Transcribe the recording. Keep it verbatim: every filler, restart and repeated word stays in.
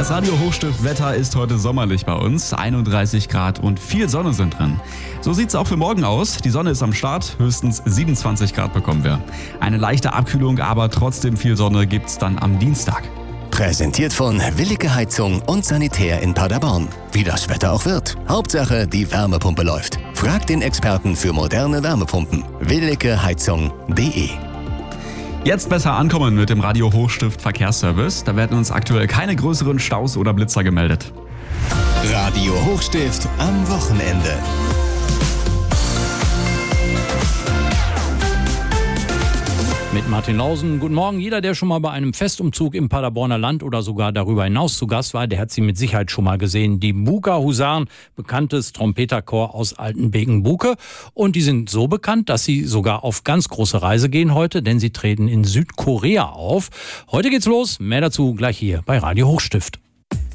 Das Radio Hochstift Wetter ist heute sommerlich bei uns. einunddreißig Grad und viel Sonne sind drin. So sieht's auch für morgen aus. Die Sonne ist am Start, höchstens siebenundzwanzig Grad bekommen wir. Eine leichte Abkühlung, aber trotzdem viel Sonne gibt's dann am Dienstag. Präsentiert von Willicke Heizung und Sanitär in Paderborn. Wie das Wetter auch wird. Hauptsache, die Wärmepumpe läuft. Fragt den Experten für moderne Wärmepumpen. willicke heizung punkt de. Jetzt besser ankommen mit dem Radio Hochstift Verkehrsservice. Da werden uns aktuell keine größeren Staus oder Blitzer gemeldet. Radio Hochstift am Wochenende. Mit Martin Lausen. Guten Morgen. Jeder, der schon mal bei einem Festumzug im Paderborner Land oder sogar darüber hinaus zu Gast war, der hat sie mit Sicherheit schon mal gesehen. Die Buker Husaren, bekanntes Trompeterchor aus Altenbeken-Buke. Und die sind so bekannt, dass sie sogar auf ganz große Reise gehen heute, denn sie treten in Südkorea auf. Heute geht's los. Mehr dazu gleich hier bei Radio Hochstift.